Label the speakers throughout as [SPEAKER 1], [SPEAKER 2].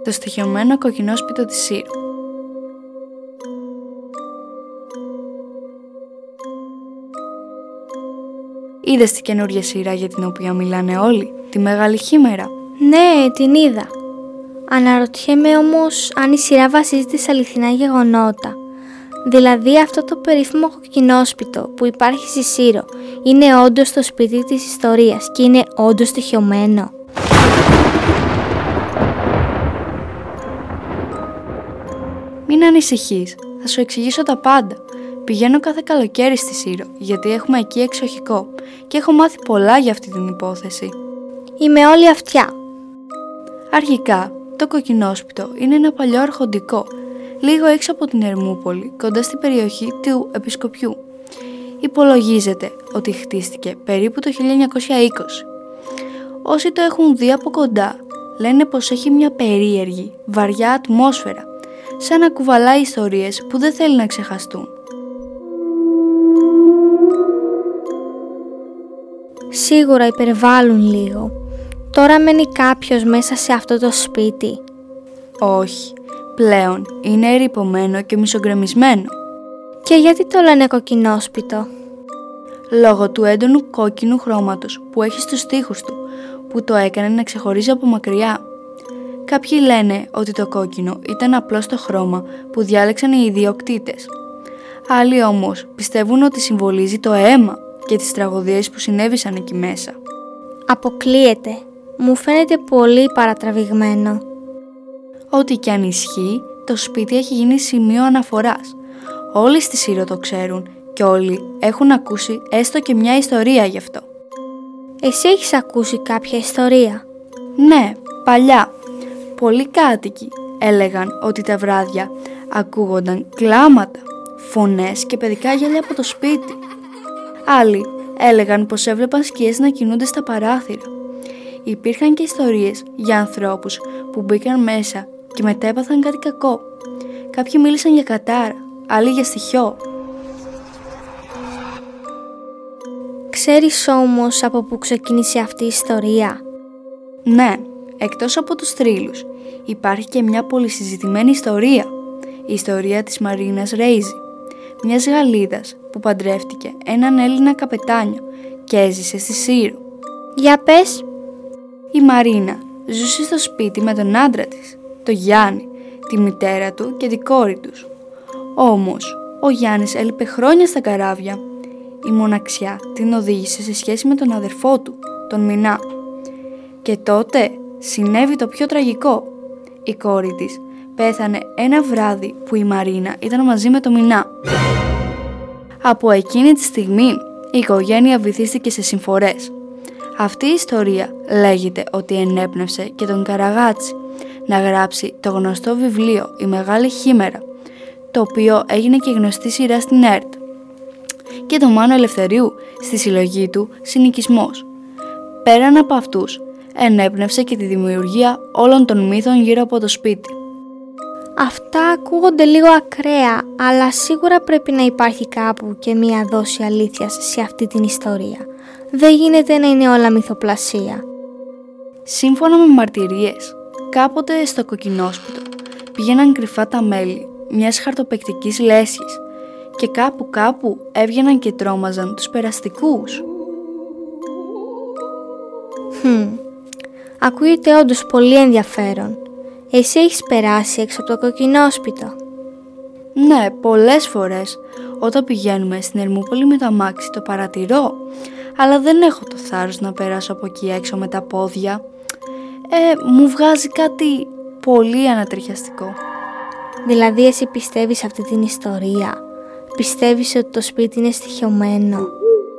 [SPEAKER 1] Το στοιχειωμένο κοκκινόσπιτο της Σύρου. Είδες τη καινούργια σειρά για την οποία μιλάνε όλοι, τη Μεγάλη Χήμερα?
[SPEAKER 2] Ναι, την είδα. Αναρωτιέμαι όμως αν η σειρά βασίζεται σε αληθινά γεγονότα. Δηλαδή αυτό το περίφημο κοκκινόσπιτο που υπάρχει στη Σύρο είναι όντως το σπίτι της ιστορίας και είναι όντως στοιχειωμένο.
[SPEAKER 1] Μην ανησυχείς, θα σου εξηγήσω τα πάντα. Πηγαίνω κάθε καλοκαίρι στη Σύρο, γιατί έχουμε εκεί εξοχικό και έχω μάθει πολλά για αυτή την υπόθεση.
[SPEAKER 2] Είμαι όλη αυτιά.
[SPEAKER 1] Αρχικά, το κοκκινόσπιτο είναι ένα παλιό αρχοντικό, λίγο έξω από την Ερμούπολη, κοντά στην περιοχή του Επισκοπιού. Υπολογίζεται ότι χτίστηκε περίπου το 1920. Όσοι το έχουν δει από κοντά, λένε πως έχει μια περίεργη, βαριά ατμόσφαιρα, σαν να κουβαλάει ιστορίες που δεν θέλει να ξεχαστούν.
[SPEAKER 2] Σίγουρα υπερβάλλουν λίγο. Τώρα μένει κάποιος μέσα σε αυτό το σπίτι?
[SPEAKER 1] Όχι, πλέον είναι ερειπωμένο και μισογκρεμισμένο.
[SPEAKER 2] Και γιατί το λένε κοκκινόσπιτο?
[SPEAKER 1] Λόγω του έντονου κόκκινου χρώματος που έχει στους τοίχους του, που το έκανε να ξεχωρίζει από μακριά. Κάποιοι λένε ότι το κόκκινο ήταν απλώς το χρώμα που διάλεξαν οι ιδιοκτήτες. Άλλοι όμως πιστεύουν ότι συμβολίζει το αίμα και τις τραγωδίες που συνέβησαν εκεί μέσα.
[SPEAKER 2] Αποκλείεται. Μου φαίνεται πολύ παρατραβηγμένο.
[SPEAKER 1] Ό,τι κι αν ισχύει, το σπίτι έχει γίνει σημείο αναφοράς. Όλοι στη Σύρο το ξέρουν και όλοι έχουν ακούσει έστω και μια ιστορία γι' αυτό.
[SPEAKER 2] Εσύ έχεις ακούσει κάποια ιστορία?
[SPEAKER 1] Ναι, παλιά. Πολλοί κάτοικοι έλεγαν ότι τα βράδια ακούγονταν κλάματα, φωνές και παιδικά γέλια από το σπίτι. Άλλοι έλεγαν πως έβλεπαν σκιές να κινούνται στα παράθυρα. Υπήρχαν και ιστορίες για ανθρώπους που μπήκαν μέσα και μετά έπαθαν κάτι κακό. Κάποιοι μίλησαν για κατάρα, άλλοι για στοιχιό.
[SPEAKER 2] Ξέρεις όμως από πού ξεκίνησε αυτή η ιστορία?
[SPEAKER 1] Ναι, εκτός από τους θρύλους, υπάρχει και μια πολυσυζητημένη ιστορία. Η ιστορία της Μαρίνας Ρέιζη, μιας Γαλλίδας που παντρεύτηκε έναν Έλληνα καπετάνιο και έζησε στη Σύρο.
[SPEAKER 2] Για πες.
[SPEAKER 1] Η Μαρίνα ζούσε στο σπίτι με τον άντρα της, το Γιάννη, τη μητέρα του και την κόρη τους. Όμως, ο Γιάννης έλειπε χρόνια στα καράβια. Η μοναξιά την οδήγησε σε σχέση με τον αδερφό του, τον Μινά. Και τότε συνέβη το πιο τραγικό. Η κόρη της πέθανε ένα βράδυ που η Μαρίνα ήταν μαζί με τον Μινά. Από εκείνη τη στιγμή η οικογένεια βυθίστηκε σε συμφορές. Αυτή η ιστορία λέγεται ότι ενέπνευσε και τον Καραγάτσι να γράψει το γνωστό βιβλίο «Η Μεγάλη Χήμερα», το οποίο έγινε και γνωστή σειρά στην ΕΡΤ, και τον Μάνο Ελευθερίου στη συλλογή του «Συνοικισμός». Πέραν από αυτούς, ενέπνευσε και τη δημιουργία όλων των μύθων γύρω από το σπίτι.
[SPEAKER 2] Αυτά ακούγονται λίγο ακραία, αλλά σίγουρα πρέπει να υπάρχει κάπου και μία δόση αλήθειας σε αυτή την ιστορία. Δεν γίνεται να είναι όλα μυθοπλασία.
[SPEAKER 1] Σύμφωνα με μαρτυρίες, κάποτε στο κοκκινόσπιτο πηγαίναν κρυφά τα μέλη μιας χαρτοπαικτικής λέσχης και κάπου έβγαιναν και τρόμαζαν τους περαστικούς.
[SPEAKER 2] Ακούγεται όντως πολύ ενδιαφέρον. Εσύ έχεις περάσει έξω από το κοκκινόσπιτο?
[SPEAKER 1] Ναι, πολλές φορές. Όταν πηγαίνουμε στην Ερμούπολη με το αμάξι το παρατηρώ, αλλά δεν έχω το θάρρος να περάσω από εκεί έξω με τα πόδια. Μου βγάζει κάτι πολύ ανατριχιαστικό.
[SPEAKER 2] Δηλαδή εσύ πιστεύεις αυτή την ιστορία? Πιστεύεις ότι το σπίτι είναι στοιχειωμένο?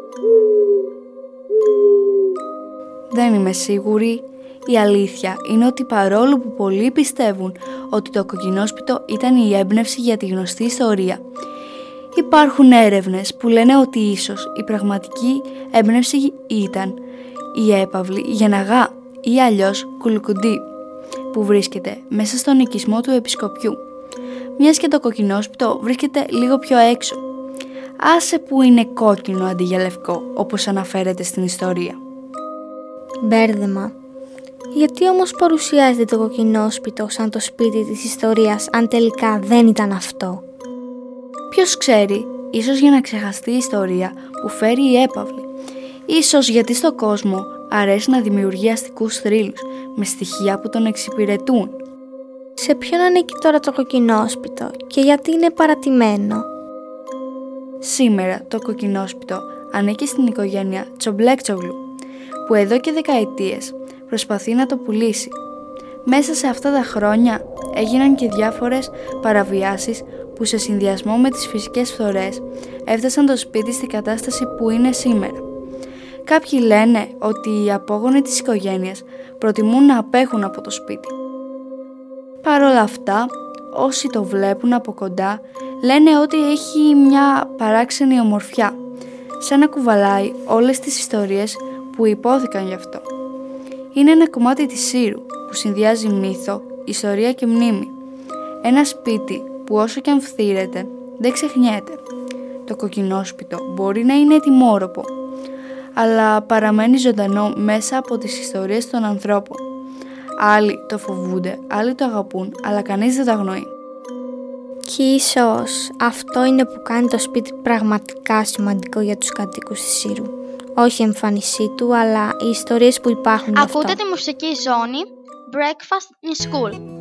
[SPEAKER 1] Δεν είμαι σίγουρη. Η αλήθεια είναι ότι παρόλο που πολλοί πιστεύουν ότι το κοκκινόσπιτο ήταν η έμπνευση για τη γνωστή ιστορία, υπάρχουν έρευνες που λένε ότι ίσως η πραγματική έμπνευση ήταν η έπαυλη Γεναγά ή αλλιώς Κουλκουντή, που βρίσκεται μέσα στον οικισμό του Επισκοπιού, μιας και το κοκκινόσπιτο βρίσκεται λίγο πιο έξω. Άσε που είναι κόκκινο αντί για λευκό, όπως αναφέρεται στην ιστορία.
[SPEAKER 2] Μπέρδεμα. Γιατί όμως παρουσιάζεται το κοκκινόσπιτο σαν το σπίτι της ιστορίας, αν τελικά δεν ήταν αυτό?
[SPEAKER 1] Ποιος ξέρει, ίσως για να ξεχαστεί η ιστορία που φέρει η έπαυλη. Ίσως γιατί στο κόσμο αρέσει να δημιουργεί αστικούς θρύλους με στοιχεία που τον εξυπηρετούν.
[SPEAKER 2] Σε ποιον ανήκει τώρα το κοκκινόσπιτο και γιατί είναι παρατημένο?
[SPEAKER 1] Σήμερα το κοκκινόσπιτο ανήκει στην οικογένεια Τσομπλέκτσογλου, που εδώ και δεκαετίες προσπαθεί να το πουλήσει. Μέσα σε αυτά τα χρόνια έγιναν και διάφορες παραβιάσεις που σε συνδυασμό με τις φυσικές φθορές έφτασαν το σπίτι στην κατάσταση που είναι σήμερα. Κάποιοι λένε ότι οι απόγονοι της οικογένειας προτιμούν να απέχουν από το σπίτι. Παρ' όλα αυτά, όσοι το βλέπουν από κοντά λένε ότι έχει μια παράξενη ομορφιά, σαν να κουβαλάει όλες τις ιστορίες που υπόθηκαν γι' αυτό. Είναι ένα κομμάτι της Σύρου που συνδυάζει μύθο, ιστορία και μνήμη. Ένα σπίτι που όσο και αν φθήρεται δεν ξεχνιέται. Το κοκκινόσπιτο μπορεί να είναι τιμόρροπο, αλλά παραμένει ζωντανό μέσα από τις ιστορίες των ανθρώπων. Άλλοι το φοβούνται, άλλοι το αγαπούν, αλλά κανείς δεν το αγνοεί.
[SPEAKER 2] Και ίσως αυτό είναι που κάνει το σπίτι πραγματικά σημαντικό για τους κατοίκους της Σύρου. Όχι η εμφάνισή του, αλλά οι ιστορίες που υπάρχουν γι' αυτό.
[SPEAKER 3] Ακούτε τη μουσική ζώνη Breakfast in School.